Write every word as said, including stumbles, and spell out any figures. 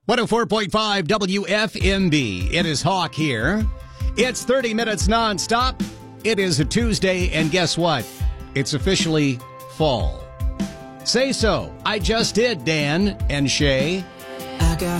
one oh four point five W F M B. It is Hawk here. It's thirty minutes nonstop. It is a Tuesday, and guess what? It's officially fall. Say so. I just did, Dan and Shay.